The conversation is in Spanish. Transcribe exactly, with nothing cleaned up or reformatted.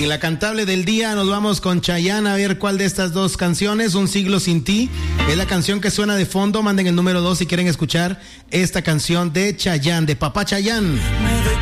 En la cantable del día nos vamos con Chayanne, a ver cuál de estas dos canciones, Un siglo sin ti, es la canción que suena de fondo. Manden el número dos si quieren escuchar esta canción de Chayanne, de Papá Chayanne.